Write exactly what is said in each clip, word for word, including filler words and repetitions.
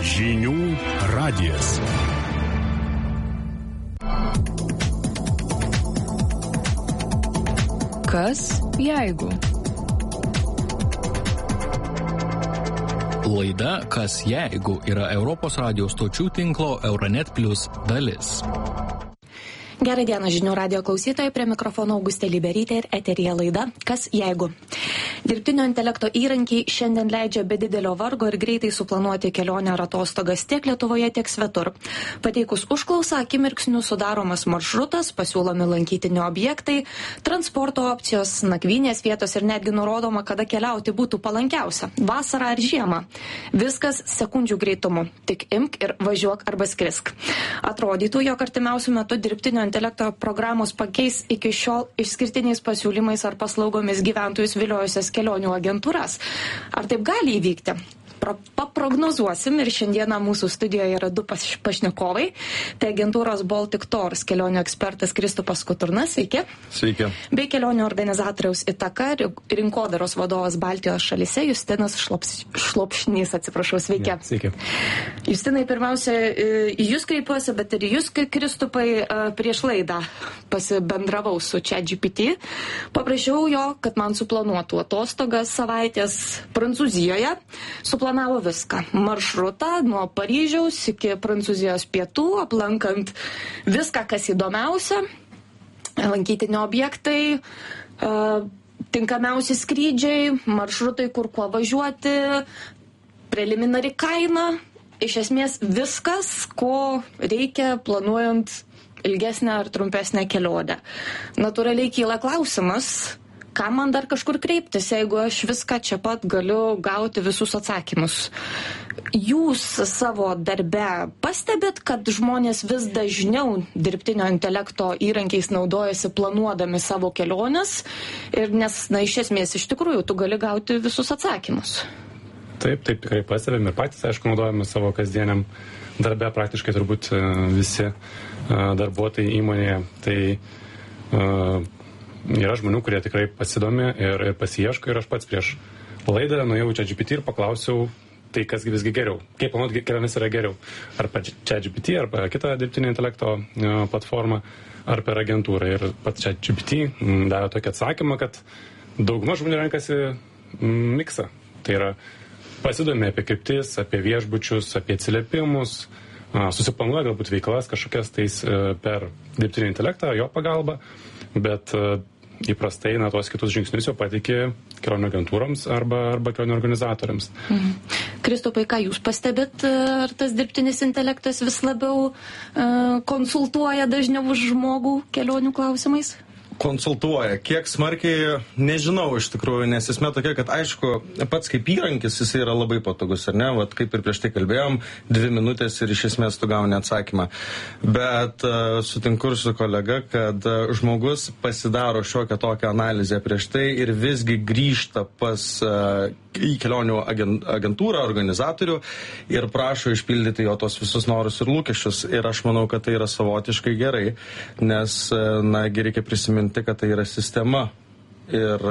Žinių radijas. Kas jeigu? Laida Kas jeigu yra Europos radijo stočių tinklo Euronet Plus dalis. Gerą dieną žinių radijo klausytojai, prie mikrofono Augustė Liberytė ir eteryje laida Kas jeigu? Dirbtinio intelekto įrankiai šiandien leidžia be didelio vargo ir greitai suplanuoti kelionę ar atostogas tiek Lietuvoje, tiek svetur. Pateikus užklausą, akimirksniu sudaromas maršrutas, pasiūlomi lankytini objektai, transporto opcijos, nakvynės vietos ir netgi nurodoma, kada keliauti būtų palankiausia – vasarą ar žiemą. Viskas sekundžių greitumu. Tik imk ir važiuok arba skrisk. Atrodytų, jog artimiausiu metu dirbtinio intelekto programos pakeis iki šiol išskirtiniais pasiūlymais ar paslaugomis gyventojus viliojusias kelionių agentūras. Ar taip gali įvykti? Paprognozuosim ir šiandieną mūsų studijoje yra du pašnekovai. Tai agentūros Baltic Tours kelionių ekspertas Kristupas Kuturnas, sveiki. Sveiki. Bei kelionių organizatoriaus Itaka rinkodaros vadovas Baltijos šalyse Justinas Šlops, Šlopšnys, atsiprašau, sveiki. Ja, sveiki. Justinai, pirmiausia, į jūs kreipiuosi, bet ir jūs, Kristupai, prieš laidą pasibendravau su ChatGPT. Paprašiau jo, kad man suplanuotų atostogas savaitės Prancūzijoje. Suplanavo viską. Maršrutą nuo Paryžiaus iki Prancūzijos pietų, aplankant viską, kas įdomiausia, lankytini objektai, tinkamiausi skrydžiai, maršrutai, kur kuo važiuoti, preliminari kaina. Iš esmės viskas, ko reikia planuojant ilgesnę ar trumpesnę kelionę. Natūraliai kyla klausimas, ką man dar kažkur kreiptis, jeigu aš viską čia pat galiu gauti visus atsakymus. Jūs savo darbe pastebit, kad žmonės vis dažniau dirbtinio intelekto įrankiais naudojasi planuodami savo keliones, ir nes, na, iš esmės, iš tikrųjų, tu gali gauti visus atsakymus. Taip, taip, tikrai pastebėm ir patys, aišku, naudojame savo kasdieniam darbe, praktiškai turbūt visi darbuotojai įmonėje. Tai uh, yra žmonių, kurie tikrai pasidomi ir, ir pasiieško, ir aš pats prieš laidą nuėjau į ChatGPT ir paklausiau, tai kas visgi geriau, kaip planuoti keliones yra geriau, ar per ChatGPT, ar per kitą dirbtinio intelekto platformą, ar per agentūrą. Ir pats ChatGPT davė tokį atsakymą, kad dauguma žmonių renkasi miksą. Tai yra pasidomi apie kryptis, apie viešbučius, apie atsiliepimus, susiplanuoja galbūt veiklas kažkokias tais per dirbtinį intelektą, jo pagalbą, bet įprastai na, tos kitus žingsnius jau pateikė kelionių agentūroms arba, arba kelionių organizatoriams. Mhm. Kristupai, ką jūs pastebit, ar tas dirbtinis intelektas vis labiau uh, konsultuoja dažniau už žmogų kelionių klausimais? Konsultuoja. Kiek smarkiai, nežinau iš tikrųjų, nes esmė tokia, kad aišku, pats kaip įrankis jis yra labai patogus, ar ne? Vat kaip ir prieš tai kalbėjom, dvi minutės ir iš esmės tu gauni atsakymą. Bet uh, sutinku su kolega, kad uh, žmogus pasidaro šiokią tokią analizę prieš tai ir visgi grįžta pas uh, į kelionių agentūrą, organizatorių ir prašo išpildyti jo tos visus norus ir lūkesčius. Ir aš manau, kad tai yra savotiškai gerai, nes, na, reikia prisiminti, kad tai yra sistema. Ir,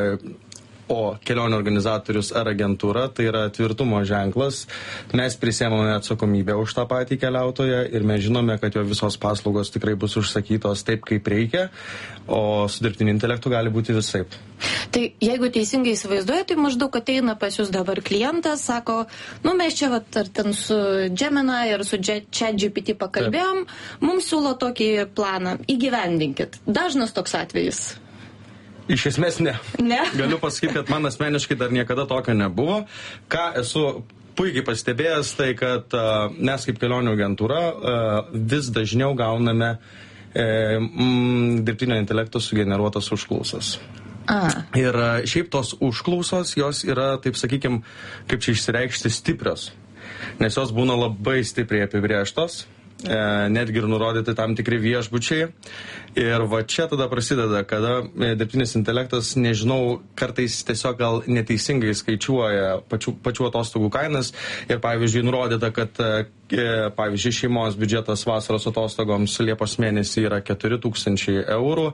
o kelionių organizatorius ar agentūra tai yra tvirtumo ženklas. Mes prisiemame atsakomybę už tą patį keliautoją ir mes žinome, kad jo visos paslaugos tikrai bus užsakytos taip, kaip reikia, o su dirbtiniu intelektu gali būti visaip. Tai jeigu teisingai įsivaizduoja, tai maždaug ateina pas jūs dabar klientas, sako, nu mes čia vat, ar ten su Gemini ir su ChatGPT pakalbėjom, Taip. Mums siūlo tokį planą, įgyvendinkit. Dažnas toks atvejis. Iš esmės ne. Ne? Galiu pasakyti, kad man asmeniškai dar niekada tokio nebuvo. Ką esu puikiai pastebėjęs, tai kad uh, mes kaip kelionių agentūra uh, vis dažniau gauname uh, mm, dirbtinio intelekto sugeneruotas užklausas. A. Ir uh, šiaip tos užklausos, jos yra, taip sakykim, kaip čia išsireikšti, stiprios. Nes jos būna labai stipriai apibrėžtos. netgi ir nurodyti tam tikri viešbučiai. Ir va čia tada prasideda, kada dirbtinis intelektas, nežinau, kartais tiesiog gal neteisingai skaičiuoja pačių, pačių atostogų kainas. Ir pavyzdžiui, nurodyta, kad pavyzdžiui, šeimos biudžetas vasaros atostogoms Liepos mėnesį yra keturi tūkstančiai eurų.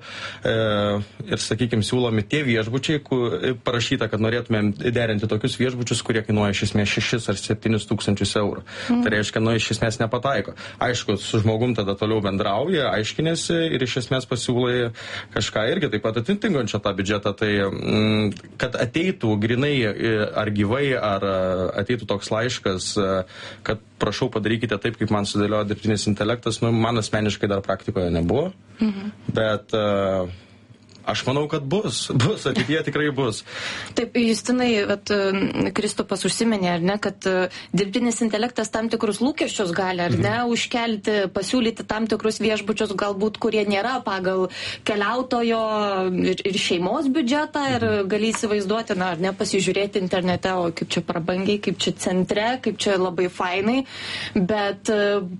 Ir, sakykime, siūlomi tie viešbučiai, kur parašyta, kad norėtumėm derinti tokius viešbučius, kurie kainuoja iš esmės šešis ar septynis tūkstančius eurų. Mm. Tai reiškia, nu, iš esmės nepataiko. Aišku, su žmogum tada toliau bendrauja, aiškinėsi ir iš esmės pasiūlai kažką irgi taip pat atitinkančio tą biudžetą. Tai, kad ateitų grinai ar gyvai, ar ateitų toks laiškas, kad prašau padarykite taip, kaip man sudėliojo dirbtinis intelektas, nu, man asmeniškai dar praktikoje nebuvo, mhm. bet uh, aš manau, kad bus, bus, ateityje tikrai bus. Taip, Justinai, vat, Kristupas užsiminė, ar ne, kad dirbtinis intelektas tam tikrus lūkesčius gali, ar ne, mhm. užkelti, pasiūlyti tam tikrus viešbučius, galbūt, kurie nėra pagal keliautojo ir, ir šeimos biudžetą, ir gali įsivaizduoti, na, ar ne, pasižiūrėti internete, o kaip čia prabangiai, kaip čia centre, kaip čia labai fainai, bet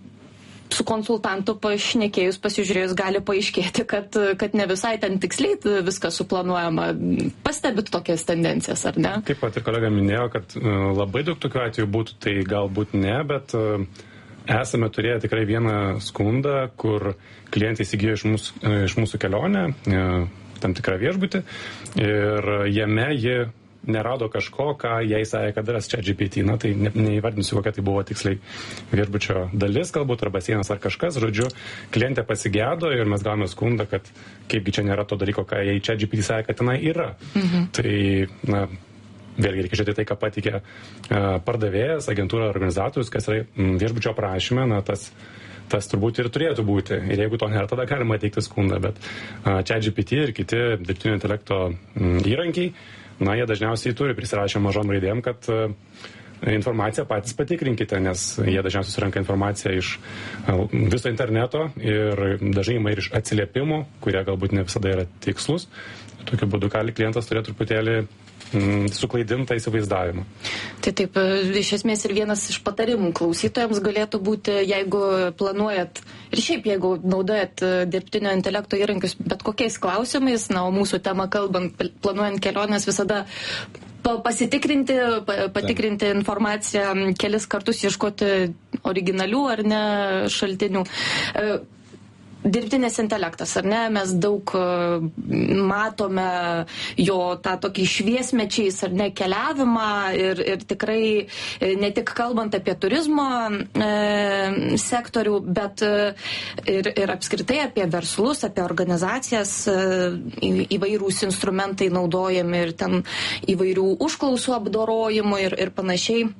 su konsultantu pašnekėjus, pasižiūrėjus, gali paaiškėti, kad, kad ne visai ten tiksliai viskas suplanuojama. Pastebit tokias tendencijas, ar ne? Kaip pat ir kolega minėjo, kad uh, labai daug tokių atvejų būtų, tai galbūt ne, bet uh, esame turėję tikrai vieną skundą, kur klientai įsigijo iš mūsų, uh, iš mūsų kelionę, uh, tam tikrą viešbutį, ir jame ji nerado kažko, ką jai sakė, kad yra ChatGPT. Na, tai ne, neįvardinsiu, kokia tai buvo tiksliai viešbučio dalis, galbūt, arba sienas ar kažkas. Žodžiu, klientė pasigėdo ir mes gavome skundą, kad kaipgi čia nėra to dalyko, ką jai ChatGPT sakė, kad tenai yra. Mhm. Tai, na, vėlgi reikia žiūrėti tai, ką patikė uh, pardavėjas, agentūra, organizatorius, kas yra mm, viešbučio prašyme, na, tas tas turbūt ir turėtų būti. Ir jeigu to nėra, tada galima teikti skundą. Bet uh, ChatGPT ir kiti dirbtinio intelekto mm, įrankiai, na, jie dažniausiai turi prisirašę mažom raidėm, kad uh, informaciją patys patikrinkite, nes jie dažniausiai surenka informaciją iš uh, viso interneto ir dažnai ima ir iš atsiliepimų, kurie galbūt ne visada yra tikslus. Tokiu būdu gali klientas turėti truputėlį mm, suklaidintą įsivaizdavimą. Tai taip, iš esmės ir vienas iš patarimų klausytojams galėtų būti, jeigu planuojat ir šiaip jeigu naudojat dirbtinio intelekto įrankius bet kokiais klausimais, na, o mūsų tema kalbant, planuojant keliones visada pasitikrinti, patikrinti informaciją kelis kartus, ieškoti originalių ar ne šaltinių. Dirbtinis intelektas, ar ne, mes daug matome jo tą tokį šviesmečiais, ar ne, keliavimą ir, ir tikrai ne tik kalbant apie turizmo e, sektorių, bet ir, ir apskritai apie verslus, apie organizacijas, e, įvairūs instrumentai naudojami ir ten įvairių užklausų apdorojimų ir, ir panašiai.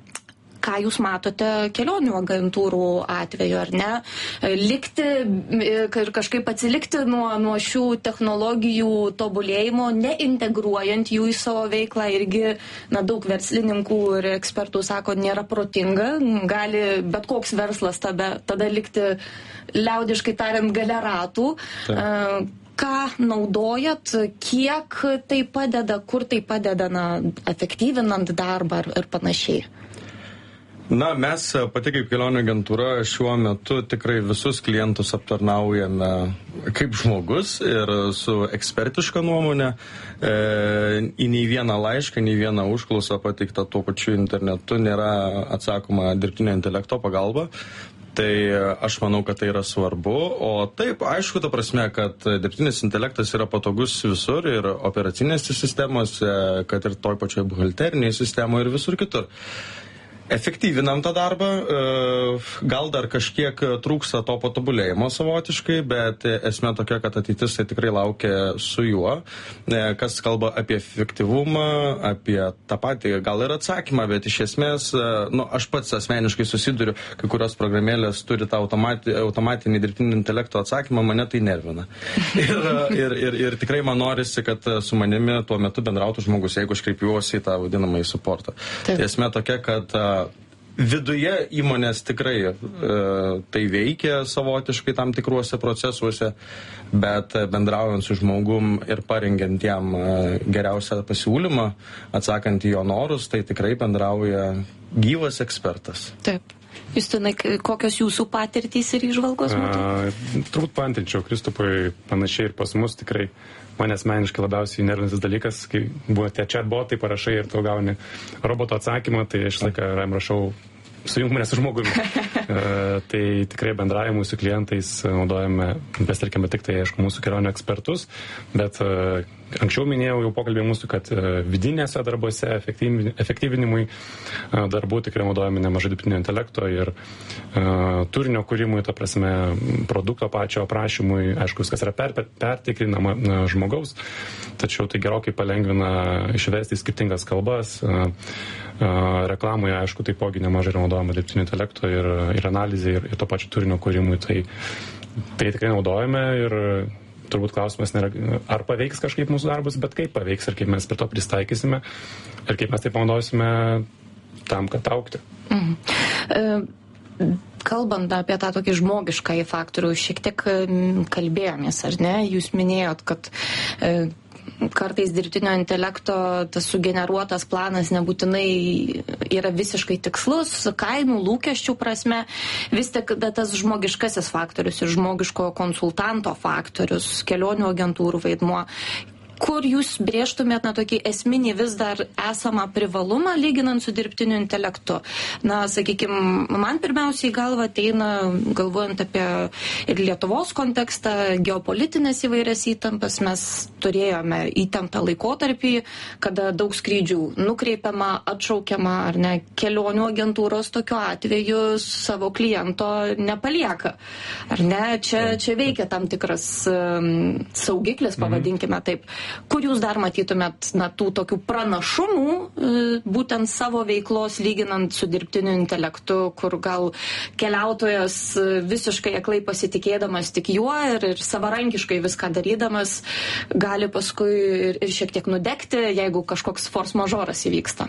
Ką jūs matote kelionių agentūrų atveju, ar ne? Likti ir kažkaip atsilikti nuo, nuo šių technologijų tobulėjimo, neintegruojant jų į savo veiklą, irgi, na, daug verslininkų ir ekspertų sako, nėra protinga, gali bet koks verslas tada, tada likti, liaudiškai tariant, gale ratų. Taip. Ką naudojat, kiek tai padeda, kur tai padeda, na, efektyvinant darbą ir, ir panašiai? Na, mes pati kaip kelionių agentūra šiuo metu tikrai visus klientus aptarnaujame kaip žmogus ir su ekspertiška nuomonė. E, į nei vieną laišką, nei vieną užklausą pateiktą tuo pačiu internetu nėra atsakoma dirbtinio intelekto pagalba. Tai aš manau, kad tai yra svarbu. O taip, aišku, ta prasme, kad dirbtinis intelektas yra patogus visur ir operacinėse sistemose, kad ir toj pačioj buhalterinėje sistemoje ir visur kitur. Efektyvinam tą darbą, gal dar kažkiek trūksta to patobulėjimo savotiškai, bet esmė tokia, kad ateitis tai tikrai laukia su juo, kas kalba apie efektyvumą, apie tą patį, gal ir atsakymą, bet iš esmės, nu, aš pats asmeniškai susiduriu, kai kurios programėlės turi tą automati, automatinį dirbtinį intelekto atsakymą, mane tai nervina. Ir, ir, ir, ir tikrai man norisi, kad su manimi tuo metu bendrautų žmogus, jeigu aš kreipiuosi į tą vadinamąjį suportą. Tai esmė tokia, kad viduje įmonės tikrai e, tai veikia savotiškai tam tikruose procesuose, bet bendraujant su žmogum ir parengiant jam e, geriausią pasiūlymą, atsakant į jo norus, tai tikrai bendrauja gyvas ekspertas. Taip. Justinai, kokios jūsų patirtys ir įžvalgos būtų? Turbūt paantrinčiau Kristupui, panašiai ir pas mus tikrai mane asmeniškai labiausiai nervinantis dalykas, kai buvo tie chatbotai, parašai ir tu gauni roboto atsakymą, tai aš laiką ram rašau sujung mane su žmogumi. uh, tai tikrai bendravimui su klientais naudojame, pasitelkiame tik tai, aišku, mūsų kelionių ekspertus, bet uh, anksčiau minėjau jau pokalbė mūsų, kad uh, vidinėse darbuose efektyvin, efektyvinimui uh, darbų tikrai naudojame nemažai dirbtinio intelekto ir uh, turinio kūrimui, ta prasme, produkto pačio aprašymui, aišku, viskas yra per, per, pertikrinama uh, žmogaus, tačiau tai gerokai palengvina išvesti skirtingas kalbas. Uh, uh, reklamoje, aišku, taipogi nemažai naudojama dirbtinio intelekto ir, ir analizė ir, ir to pačio turinio kūrimui, tai, tai tikrai naudojame ir turbūt klausimas nėra, ar paveiks kažkaip mūsų darbus, bet kaip paveiks ir kaip mes prie to pristaikysime ir kaip mes tai panaudosime tam, kad augti. Mhm. E, kalbant apie tą tokį žmogišką faktorių, šiek tiek kalbėjomės, ar ne? Jūs minėjot, kad e, kartais dirbtinio intelekto tas sugeneruotas planas nebūtinai yra visiškai tikslus, kainų, lūkesčių prasme, vis tik tas žmogiškasis faktorius ir žmogiško konsultanto faktorius, kelionių agentūrų vaidmuo. Kur jūs brėžtumėt na tokį esminį vis dar esamą privalumą lyginant su dirbtiniu intelektu? Na, sakykime, man pirmiausiai į galvą ateina, galvojant apie ir Lietuvos kontekstą, geopolitinės įvairias įtampas, mes turėjome įtemptą laikotarpį, kada daug skrydžių nukreipiama, atšaukiama, ar ne, kelionių agentūros tokiu atveju savo kliento nepalieka. Ar ne, čia, čia veikia tam tikras um, saugiklis, pavadinkime taip. Kur jūs dar matytumėt na, tų tokių pranašumų būtent savo veiklos lyginant su dirbtiniu intelektu, kur gal keliautojas visiškai aklai pasitikėdamas tik juo ir, ir savarankiškai viską darydamas gali paskui ir, ir šiek tiek nudegti, jeigu kažkoks force majoras įvyksta?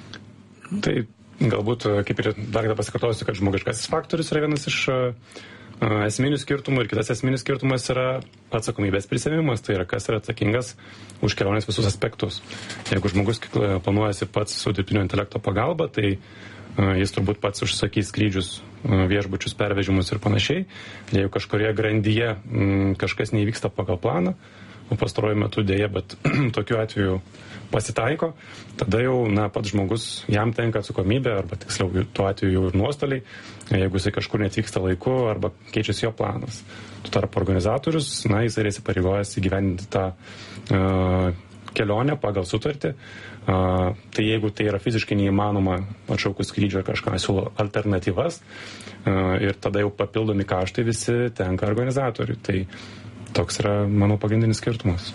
Tai galbūt, kaip ir dar kartą pasikartosiu, kad žmogiškasis faktorius yra vienas iš esminių skirtumų ir kitas esminis skirtumas yra atsakomybės prisėmimas, tai yra kas yra atsakingas už kelionės visus aspektus. Jeigu žmogus planuojasi pats su dirbtinio intelekto pagalba, tai jis turbūt pats užsakys skrydžius, viešbučius, pervežimus ir panašiai. Jeigu kažkurioje grandyje kažkas neįvyksta pagal planą, o pastaruoju metu dėja, bet tokiu atveju pasitaiko, tada jau na, pats žmogus, jam tenka atsakomybė, arba tiksliau tuo atveju jau ir nuostoliai, jeigu jisai kažkur neatvyksta laiku arba keičiasi jo planas. Tuo tarp organizatorius, na, jisai yra įsipareigojęs įgyvendinti tą uh, kelionę pagal sutartį. Uh, tai jeigu tai yra fiziškai neįmanoma atšaukus skrydžio ar kažką, siūlo alternatyvas uh, ir tada jau papildomi kaštai visi tenka organizatoriui. Tai toks yra, manau, pagrindinis skirtumas.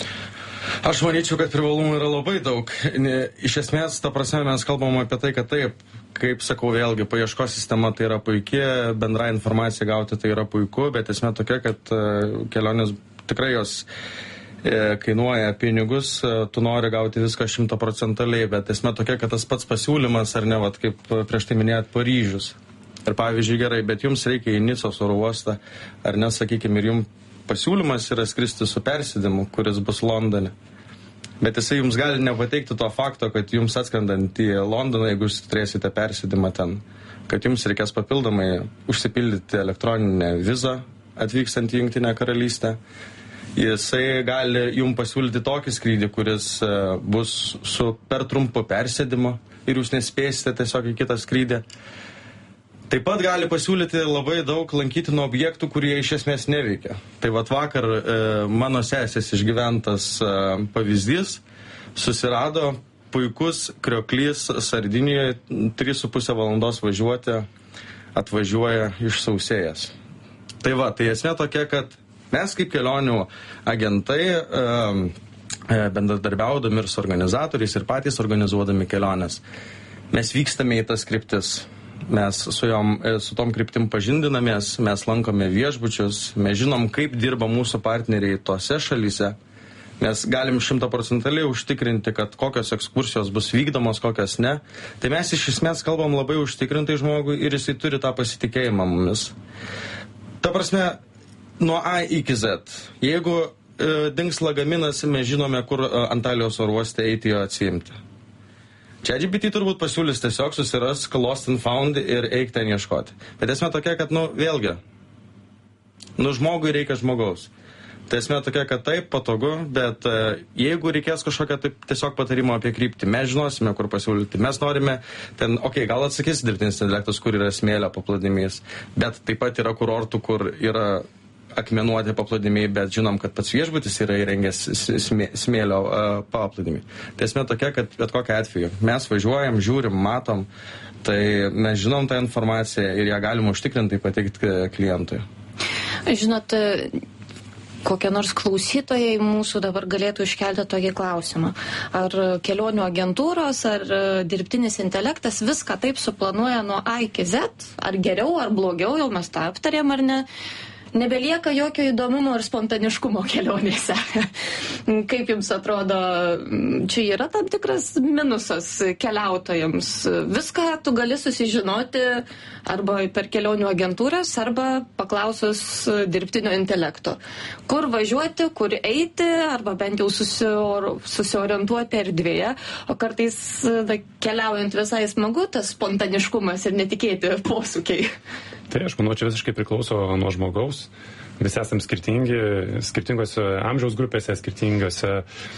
Aš manyčiau, kad privalumų yra labai daug. Iš esmės, ta prasme, mes kalbam apie tai, kad taip, kaip sakau, vėlgi, paieškos sistema tai yra puikia, bendra informacija gauti tai yra puiku, bet esmė tokia, kad kelionės tikrai jos kainuoja pinigus, tu nori gauti viską šimtaprocentaliai, bet esmė tokia, kad tas pats pasiūlymas, ar ne, vat, kaip prieš tai minėjot, Paryžius. Ir pavyzdžiui, gerai, bet jums reikia į Nicos oro uostą, ar ne, sakykime, ir jums pasiūlymas yra skristi su persėdimu, kuris bus Londone. Bet jisai jums gali nepateikti to fakto, kad jums atskrendant į Londoną, jeigu jūs turėsite persėdimą ten, kad jums reikės papildomai užsipildyti elektroninę vizą atvykstant į Jungtinę karalystę. Jisai gali jums pasiūlyti tokį skrydį, kuris bus su per trumpu persėdimu ir jūs nespėsite tiesiog į kitą skrydį. Taip pat gali pasiūlyti labai daug lankytinų objektų, kurie iš esmės neveikia. Tai vat vakar e, mano sesės išgyventas e, pavyzdys susirado puikus krioklys Sardinijoje, trys su pusė valandos važiuoti, atvažiuoja išsausėjęs. Tai va, tai esmė tokia, kad mes kaip kelionių agentai e, e, bendradarbiaudami ir su organizatoriais ir patys organizuodami keliones, mes vykstame į tas kryptis. Mes su, jom, su tom kryptim pažindinamės, mes lankome viešbučius, mes žinom, kaip dirba mūsų partneriai tose šalyse. Mes galim šimtaprocentaliai užtikrinti, kad kokios ekskursijos bus vykdomos, kokios ne. Tai mes iš esmės kalbam labai užtikrintai žmogui ir jisai turi tą pasitikėjimą mumis. Ta prasme, nuo A iki Z. Jeigu e, dings lagaminas, mes žinome, kur e, Antalijos oro uoste eiti jo atsiimti. ChatGPT turbūt pasiūlys tiesiog susiras lost and found ir eik ten ieškoti. Bet esmė tokia, kad, nu, vėlgi, nu, žmogui reikia žmogaus. Tai esmė tokia, kad taip, patogu, bet uh, jeigu reikės kažkokio taip, tiesiog patarimo apie kryptį, mes žinosime, kur pasiūlyti. Mes norime ten, okei, okay, gal atsakys dirbtinis intelektas, kur yra smėlio paplūdimys, bet taip pat yra kurortų, kur yra akmenuoti paplūdimiai, bet žinom, kad pats viešbutis yra įrengęs smė, smėlio uh, paplūdimį. Tai esmė tokia, kad bet kokiu atveju mes važiuojam, žiūrim, matom, tai mes žinom tą informaciją ir ją galima užtikrintai pateikti klientui. Žinot, kokie nors klausytojai mūsų dabar galėtų iškelti tokį klausimą. Ar kelionių agentūros, ar dirbtinis intelektas viską taip suplanuoja nuo A iki Z? Ar geriau, ar blogiau, jau mes tą aptarėm, ar ne? Nebelieka jokio įdomumo ir spontaniškumo kelionėse. Kaip jums atrodo, čia yra tam tikras minusas keliautojams? Viską tu gali susižinoti arba per kelionių agentūras, arba paklausus dirbtinio intelekto. Kur važiuoti, kur eiti, arba bent jau susior, susiorientuoti erdvėje. O kartais da, keliaujant visai smagu, tas spontaniškumas ir netikėti posūkiai. Tai aš manau, čia visiškai priklauso nuo žmogaus. Visi esame skirtingi, skirtingose amžiaus grupėse, skirtingose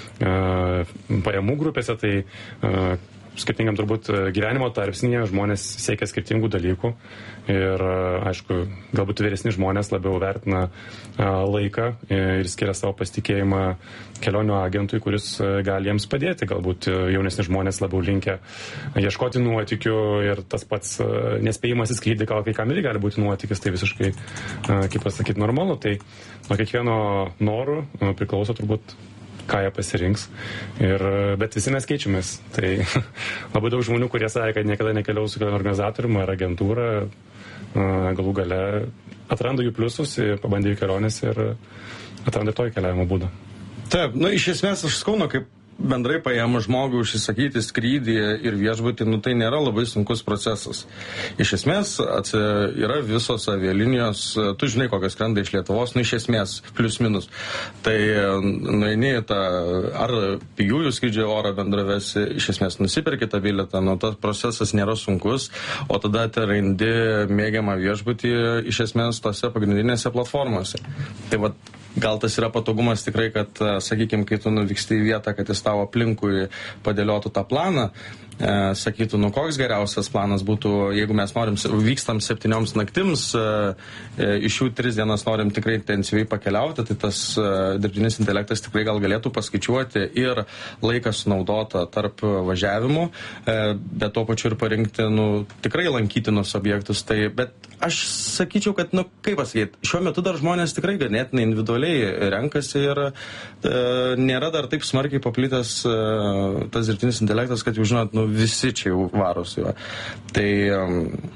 uh, pajamų grupėse, tai uh, skirtingam turbūt gyvenimo tarpsnyje žmonės siekia skirtingų dalykų ir, aišku, galbūt vyresni žmonės labiau vertina laiką ir skiria savo pasitikėjimą kelionių agentui, kuris gali jiems padėti. Galbūt jaunesni žmonės labiau linkę ieškoti nuotykių ir tas pats nespėjimas į skrydį, gal kai kam irgi gali būti nuotykis, tai visiškai, kaip pasakyti, normalu. Tai nuo kiekvieno norų priklauso turbūt ką jie pasirinks. Ir, bet visi mes keičiamės. Tai labai daug žmonių, kurie sakė, kad niekada nekeliaus su kelionių organizatoriumi ar agentūra, galų gale atranda jų pliusus, pabandė jų kelionės ir atranda tokį keliavimo būdą. Taip, nu iš esmės aš skauno, kaip bendrai paėmų žmogų užsisakyti skrydį ir viešbutį, nu tai nėra labai sunkus procesas. Iš esmės atsi, yra visos avialinijos, tu žinai, kokios skrenda iš Lietuvos, nu iš esmės, plius minus. Tai nueini tą, ar pigiųjų skrydžio oro bendrovės, iš esmės nusipirki tą bilietą, nu tas procesas nėra sunkus, o tada te randi mėgiamą viešbutį iš esmės tose pagrindinėse platformose. Tai va, gal tas yra patogumas tikrai, kad, sakykime, kai tu nuvyksti į vietą, kad jis tavo aplinkui padėliotų tą planą, e, sakytų, nu koks geriausias planas būtų, jeigu mes norim, vykstam septynioms naktims, e, iš jų tris dienas norim tikrai intensyviai pakeliauti, tai tas e, dirbtinis intelektas tikrai gal galėtų paskaičiuoti ir laiką sunaudotą tarp važiavimų, e, bet tuo pačiu ir parinkti, nu, tikrai lankytinus objektus. Tai, bet aš sakyčiau, kad, nu, kaip pasakyti, šiuo metu dar žmonės tikrai ganėtinai individualiai renkasi ir e, nėra dar taip smarkiai paplitęs e, tas dirbtinis intelektas, kad jau žinot, nu, visi čia jau varos jo. Tai, um,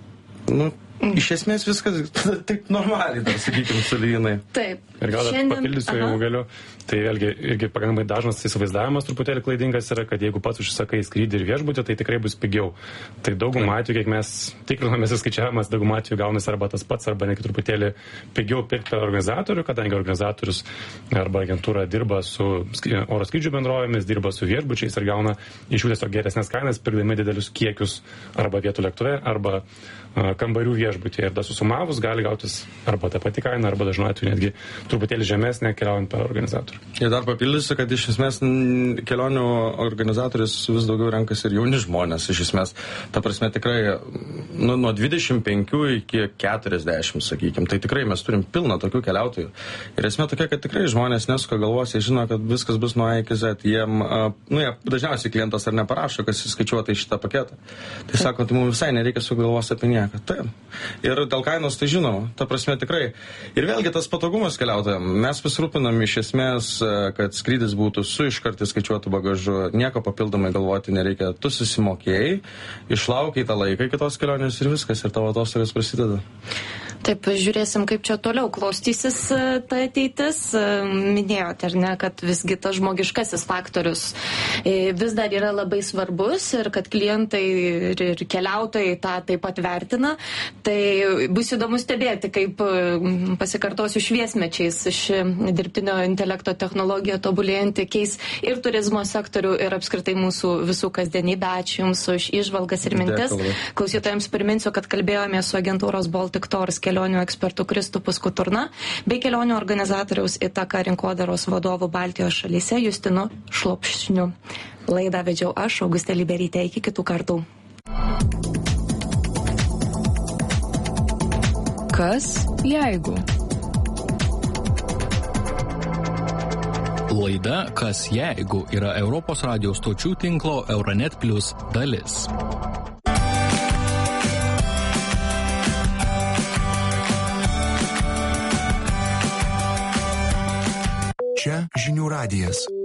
nu, iš esmės viskas taip normaliai, dar sakykime, sulyginai. Taip. Ir gal dar papildysiu, jeigu galiu. Tai vėlgi, irgi pakankamai dažnas įsivaizdavimas truputėlį klaidingas yra, kad jeigu pats užsisakai skrydį ir viešbutį, tai tikrai bus pigiau. Tai daugumą atveju, kiek mes tikrinamės ir skaičiavimas, daugumą atveju gaunasi arba tas pats, arba netgi truputėlį pigiau pirkti per organizatorių, kadangi organizatorius arba agentūra dirba su oro skrydžių bendrovėmis, dirba su viešbučiais ir gauna iš jų tiesiog geresnės kainas, pirkdami didelius kiekius arba vietų lėktuve, arba a, kambarių viešbutyje. Ir da susumavus gali gautis arba tą patį kainą, arba dažnu atveju netgi truputėlį žemesnė keliaujant per organizatorių. Ir dar papildysiu, kad iš esmės kelionių organizatorius vis daugiau renkasi ir jauni žmonės. Iš esmės, ta prasme tikrai nu, nuo dvidešimt penkių iki keturiasdešimt, sakykime. Tai tikrai mes turim pilną tokių keliautojų. Ir esmė tokia, kad tikrai žmonės nesuka galvos, jie žino, kad viskas bus nuo A iki Z. Jiem, nu, jie, dažniausiai klientas ar neparašo, kas įskaičiuota į šitą paketą. Tai sako, tai mums visai nereikia sugalvos apie nieką. Taip. Ir dėl kainos tai žinoma. Ta prasme tikrai. Ir vėlgi tas patogumas keliautojams. Mes pasirūpinam iš esmės, kad skrydis būtų su iškartai skaičiuotų bagažu, nieko papildomai galvoti nereikia. Tu susimokėjai, išlaukiai tą laiką kitos kelionės ir viskas, ir tavo atostogas prasideda. Taip, žiūrėsim, kaip čia toliau klostysis ta ateitis. Minėjote, ar ne, kad visgi tas žmogiškasis faktorius vis dar yra labai svarbus ir kad klientai ir keliautojai tą taip pat vertina. Tai Tai bus įdomu stebėti, kaip pasikartosiu šviesmečiais ši dirbtinio intelekto technologija tobulėjanti keis ir turizmo sektorių, ir apskritai mūsų visų kasdienybę. Ačiū Jums už įžvalgas ir mintis. Dėkui. Klausytojams priminsiu, kad kalbėjome su agentūros Baltic Tours kelionių ekspertu Kristupu Skuturna bei kelionių organizatoriaus Itaka rinkodaros vadovu Baltijos šalyse Justinu Šlopšniu. Laidą vedžiau aš, Augustė Liberytė. Iki kitų kartų. Kas jeigu? Laida Kas jeigu yra Europos radio stočių tinklo Euronet Plus dalis. Čia Žinių radijas.